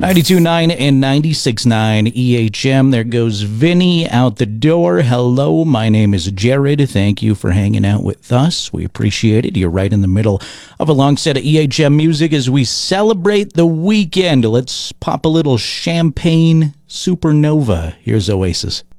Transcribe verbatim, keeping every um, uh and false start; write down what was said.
ninety-two point nine and ninety-six point nine E H M. There goes Vinny out the door. Hello, my name is Jared. Thank you for hanging out with us. We appreciate it. You're right in the middle of a long set of E H M music as we celebrate the weekend. Let's pop a little champagne supernova. Here's Oasis.